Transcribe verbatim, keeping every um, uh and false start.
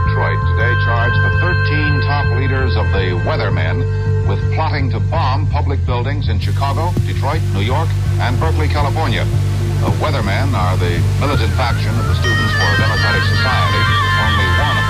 Detroit today charged the thirteen top leaders of the Weathermen with plotting to bomb public buildings in Chicago, Detroit, New York, and Berkeley, California. The Weathermen are the militant faction of the Students for a Democratic Society, only one